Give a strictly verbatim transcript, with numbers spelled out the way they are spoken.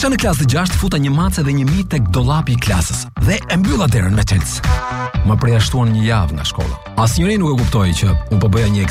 Isha në klasë të gjashtë, futa një mace dhe një mit tek dollapi i klasës dhe e mbylla derën me çelës. Më përjashtuan një javë nga shkolla. Asnjëri nuk e kuptoi që unë po bëja një